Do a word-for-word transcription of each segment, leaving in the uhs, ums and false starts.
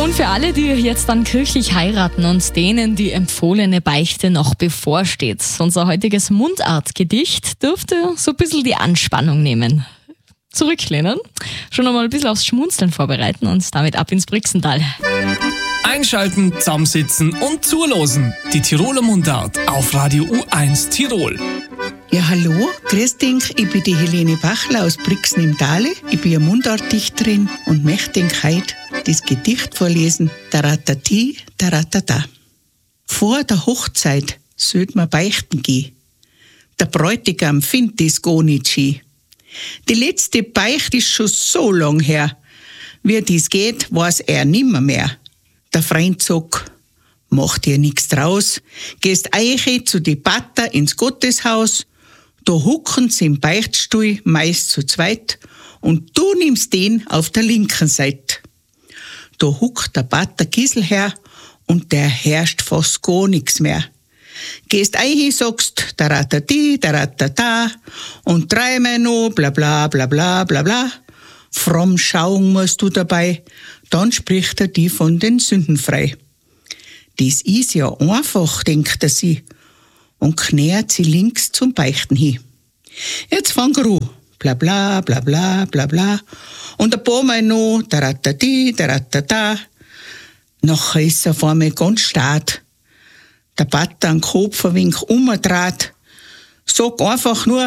Und für alle, die jetzt dann kirchlich heiraten und denen die empfohlene Beichte noch bevorsteht, unser heutiges Mundartgedicht dürfte so ein bisschen die Anspannung nehmen. Zurücklehnen, schon einmal ein bisschen aufs Schmunzeln vorbereiten und damit ab ins Brixental. Einschalten, zusammensitzen und zulosen. Die Tiroler Mundart auf Radio U eins Tirol. Ja, hallo, grüß dich, ich bin die Helene Bachler aus Brixen im Tale. Ich bin eine Mundartdichterin und möchte euch heute das Gedicht vorlesen, Taratati, Taratata. Vor der Hochzeit sollt man beichten gehen. Der Bräutigam findet das gar nicht schön. Die letzte Beicht ist schon so lang her. Wie dies geht, weiß er nimmer mehr. Der Freund sagt, mach dir nix draus, gehst eiche zu die Pater ins Gotteshaus, da hucken sie im Beichtstuhl meist zu zweit und du nimmst den auf der linken Seite. Da huckt der Pater Gisel her und der herrscht fast gar nix mehr. Gehst eiche, sagst taratati, taratata und dreimal noch bla bla bla bla bla bla. Fromm schauen musst du dabei, dann spricht er die von den Sünden frei. Das ist ja einfach, denkt er sie, und knärt sie links zum Beichten hin. Jetzt fang Ruhe, bla bla bla bla bla bla, und ein paar Mal noch taratati, taratata. Nachher ist er vor mir ganz stark. Der Pater an Kopf ein wenig umgedreht. Sag einfach nur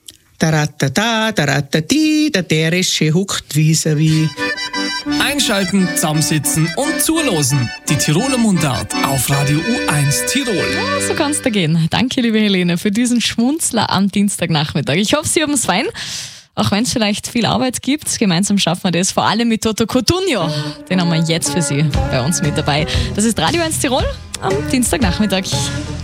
taratata, taratati, der Teresche huckt vis-à-vis. Einschalten, zusammensitzen und zulosen. Die Tiroler Mundart auf Radio U eins Tirol. Ja, so kann's da gehen. Danke, liebe Helene, für diesen Schmunzler am Dienstagnachmittag. Ich hoffe, Sie haben es fein. Auch wenn es vielleicht viel Arbeit gibt, gemeinsam schaffen wir das, vor allem mit Toto Cotugno. Den haben wir jetzt für Sie bei uns mit dabei. Das ist Radio eins Tirol am Dienstagnachmittag.